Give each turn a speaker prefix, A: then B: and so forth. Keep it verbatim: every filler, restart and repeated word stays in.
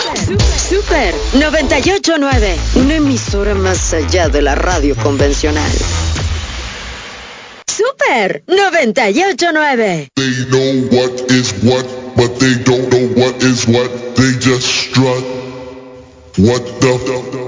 A: Super noventa y ocho punto nueve, una emisora más allá de la radio convencional. Super noventa y ocho punto nueve.
B: They know what is what, but they don't know what is what. They just strut. What the